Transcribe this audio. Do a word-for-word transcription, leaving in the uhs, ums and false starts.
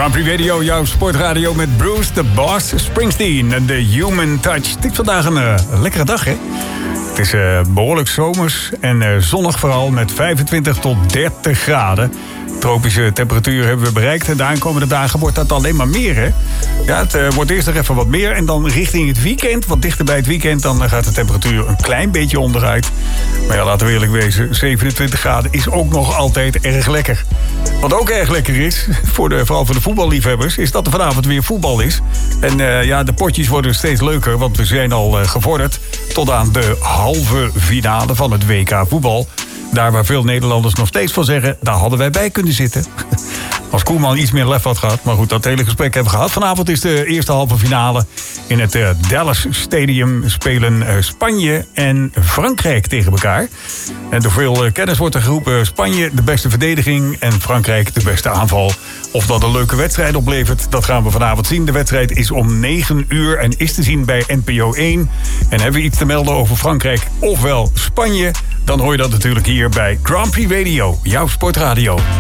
Grand Prix Radio, jouw sportradio met Bruce the Boss Springsteen en The Human Touch. Het is vandaag een uh, lekkere dag, hè? Het is uh, behoorlijk zomers en uh, zonnig vooral met vijfentwintig tot dertig graden. Tropische temperatuur hebben we bereikt en de aankomende dagen wordt dat alleen maar meer, hè? Ja, het uh, wordt eerst nog even wat meer en dan richting het weekend, wat dichter bij het weekend, dan gaat de temperatuur een klein beetje onderuit. Maar ja, laten we eerlijk wezen, zevenentwintig graden is ook nog altijd erg lekker. Wat ook erg lekker is, voor de, vooral voor de voetballiefhebbers, is dat er vanavond weer voetbal is. En uh, ja, de potjes worden steeds leuker, want we zijn al uh, gevorderd tot aan de halve finale van het W K voetbal. Daar waar veel Nederlanders nog steeds van zeggen, daar hadden wij bij kunnen zitten. Als Koeman iets meer lef had gehad. Maar goed, dat hele gesprek hebben we gehad. Vanavond is de eerste halve finale. In het uh, Dallas Stadium spelen uh, Spanje en Frankrijk tegen elkaar. En door veel uh, kennis wordt er geroepen Spanje de beste verdediging en Frankrijk de beste aanval. Of dat een leuke wedstrijd oplevert, dat gaan we vanavond zien. De wedstrijd is om negen uur en is te zien bij N P O één. En hebben we iets te melden over Frankrijk ofwel Spanje, dan hoor je dat natuurlijk hier bij Grand Prix Radio, jouw sportradio.